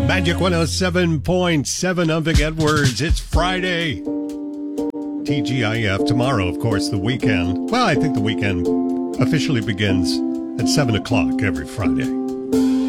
Magic 107.7. I'm Vic Edwards. It's Friday. TGIF. Tomorrow, of course, the weekend. Well, I think the weekend officially begins at 7 o'clock every Friday.